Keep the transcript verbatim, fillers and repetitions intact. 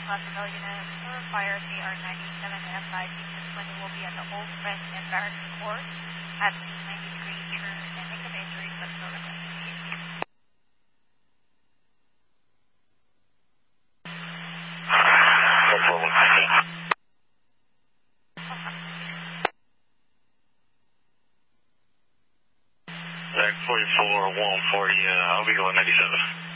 Classical Unit for Fire C R ninety-seven F I six twenty will be at the Old Friend and Barracks Court at the ninety degree turn and make of entry but no recommendation. No problem. Back forty-four, one forty, uh, I'll be going ninety-seven.